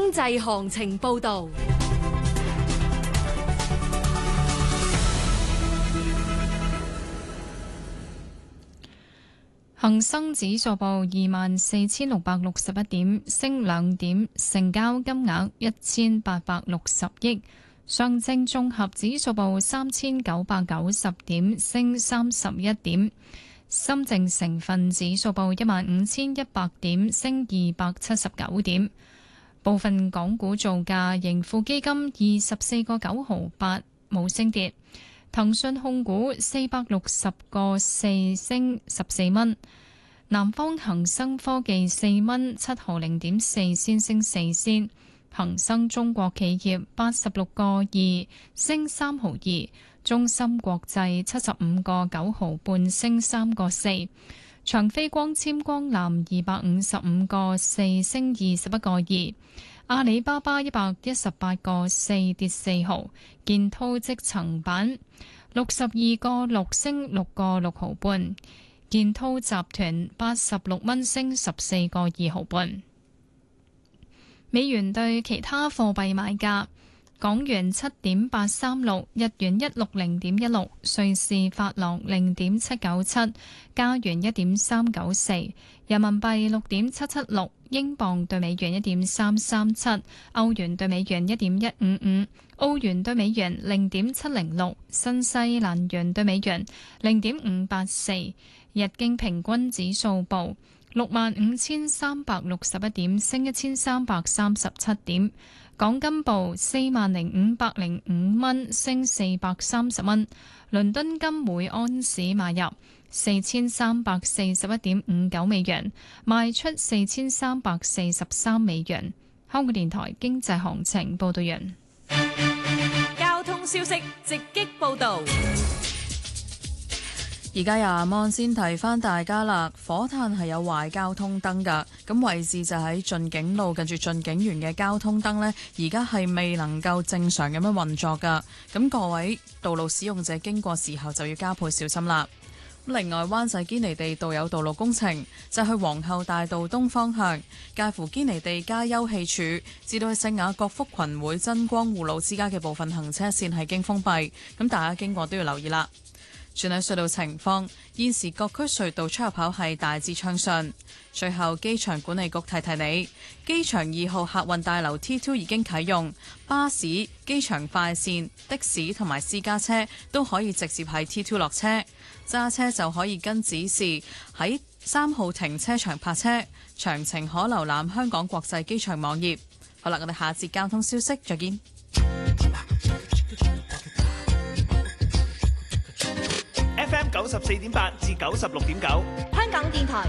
經濟行情報導。 恒生指數報24,661點，升2點，成交金額1860億。上證綜合指數報3,990點，升31點。深證成分指數報15,100點，升279點。部分港股造價，盈富基金24個9毫8，冇升跌。騰訊控股460個4升14蚊。南方恒生科技4蚊7毫0.4仙升4仙。恒生中國企業86個2升3毫2。中芯國際75個9毫半升3個4。長飛光纖光纜255個4升21個2。阿里巴巴118個4跌4毫。建滔積層板62個6升6個6毫半。建滔集團86蚊升14個2毫半。美元對其他貨幣買價：港元7.836，日元160.16，瑞士法郎0.797，加元1.394，人民幣6.776，英鎊對美元1.337，歐元對美元1.155，澳元對美元0.706，新西蘭元對美元0.584。日經平均指數報65,361點，升1337點。港金報40,505蚊，升430蚊。倫敦金每安士買入4,341.59美元，賣出4,343美元。香港電台經濟行情報道完。 交通消息直擊報道。 而家由阿芒先提翻大家啦，火炭係有壞交通燈㗎，咁位置就喺駿景路近住駿景園嘅交通燈呢，而家係未能夠正常咁樣運作㗎，咁各位道路使用者經過時候就要加倍小心啦。另外，灣仔堅尼地道有道路工程，就去皇后大道東方向，介乎堅尼地街休憩處至到去聖雅各福群會真光護老之家嘅部分行車線係經封閉，咁大家經過都要留意啦。轉喺隧道情況，現時各區隧道出入口係大致暢順。最後，機場管理局提提你，機場2號客運大樓 T2 已經啟用，巴士、機場快線、的士同埋私家車都可以直接喺 T2 落車，揸車就可以跟指示喺3號停車場泊車。詳情可瀏覽香港國際機場網頁。好啦，我哋下節交通消息再見。 FM 94.8至96.9， 香港電台